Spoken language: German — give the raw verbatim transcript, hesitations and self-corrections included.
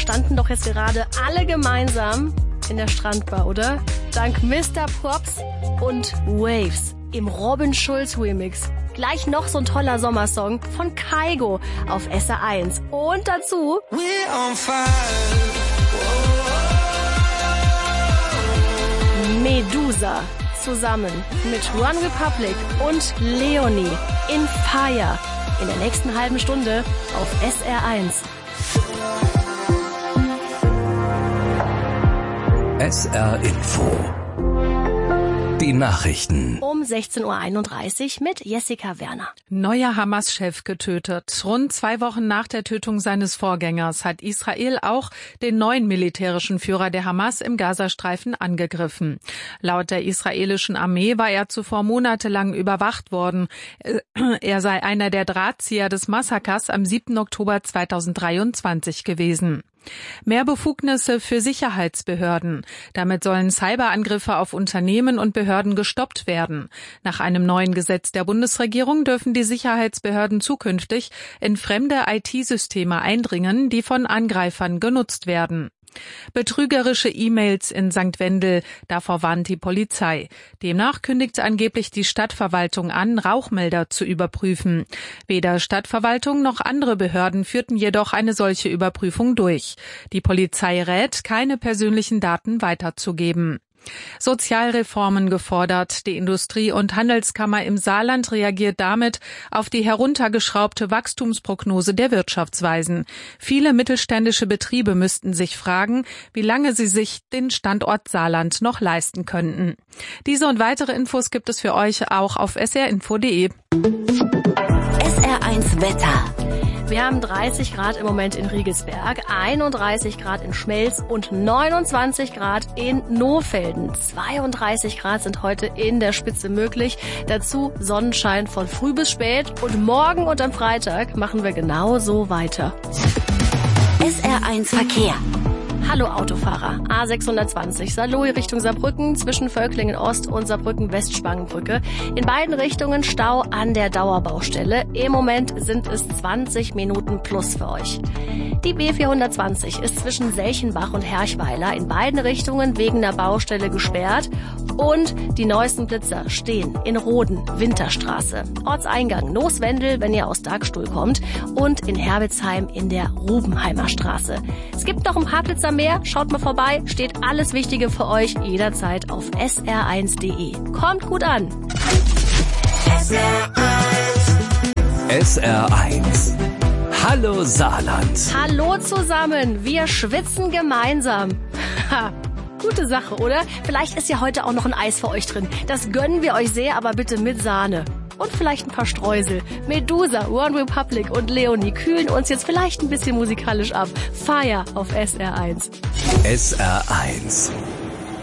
standen doch jetzt gerade alle gemeinsam in der Strandbar, oder? Dank Mister Props und Waves im Robin Schulz Remix. Gleich noch so ein toller Sommersong von Kygo auf S R eins. Und dazu Medusa zusammen mit One Republic und Leonie in Fire in der nächsten halben Stunde auf S R eins. S R Info. Die Nachrichten. Um sechzehn Uhr einunddreißig mit Jessica Werner. Neuer Hamas-Chef getötet. Rund zwei Wochen nach der Tötung seines Vorgängers hat Israel auch den neuen militärischen Führer der Hamas im Gazastreifen angegriffen. Laut der israelischen Armee war er zuvor monatelang überwacht worden. Er sei einer der Drahtzieher des Massakers am siebten Oktober zweitausenddreiundzwanzig gewesen. Mehr Befugnisse für Sicherheitsbehörden. Damit sollen Cyberangriffe auf Unternehmen und Behörden gestoppt werden. Nach einem neuen Gesetz der Bundesregierung dürfen die Sicherheitsbehörden zukünftig in fremde I T-Systeme eindringen, die von Angreifern genutzt werden. Betrügerische E-Mails in Sankt Wendel, davor warnt die Polizei. Demnach kündigt angeblich die Stadtverwaltung an, Rauchmelder zu überprüfen. Weder Stadtverwaltung noch andere Behörden führten jedoch eine solche Überprüfung durch. Die Polizei rät, keine persönlichen Daten weiterzugeben. Sozialreformen gefordert. Die Industrie- und Handelskammer im Saarland reagiert damit auf die heruntergeschraubte Wachstumsprognose der Wirtschaftsweisen. Viele mittelständische Betriebe müssten sich fragen, wie lange sie sich den Standort Saarland noch leisten könnten. Diese und weitere Infos gibt es für euch auch auf s r info punkt d e. S R eins Wetter. Wir haben dreißig Grad im Moment in Riegelsberg, einunddreißig Grad in Schmelz und neunundzwanzig Grad in Nohfelden. zweiunddreißig Grad sind heute in der Spitze möglich. Dazu Sonnenschein von früh bis spät. Und morgen und am Freitag machen wir genauso weiter. S R eins Verkehr. Hallo Autofahrer. A sechshundertzwanzig Saarlouis Richtung Saarbrücken zwischen Völklingen Ost und Saarbrücken West Spangenbrücke. In beiden Richtungen Stau an der Dauerbaustelle. Im Moment sind es zwanzig Minuten plus für euch. Die B vierhundertzwanzig ist zwischen Selchenbach und Herchweiler in beiden Richtungen wegen der Baustelle gesperrt. Und die neuesten Blitzer stehen in Roden, Winterstraße. Ortseingang Nooswendel, wenn ihr aus Dagstuhl kommt. Und in Herbitzheim in der Rubenheimer Straße. Es gibt noch ein paar Blitzer mehr. Schaut mal vorbei. Steht alles Wichtige für euch jederzeit auf s r eins punkt d e. Kommt gut an. S R eins. S R eins. Hallo Saarland. Hallo zusammen. Wir schwitzen gemeinsam. Ha. Gute Sache, oder? Vielleicht ist ja heute auch noch ein Eis für euch drin. Das gönnen wir euch sehr, aber bitte mit Sahne. Und vielleicht ein paar Streusel. Medusa, One Republic und Leonie kühlen uns jetzt vielleicht ein bisschen musikalisch ab. Fire auf S R eins. S R eins.